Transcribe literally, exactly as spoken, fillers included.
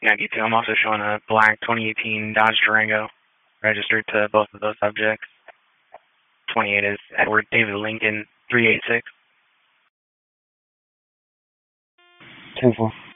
ninety-two. I'm also showing a black twenty eighteen Dodge Durango registered to both of those subjects. twenty-eight is Edward David Lincoln three eight six. ten four.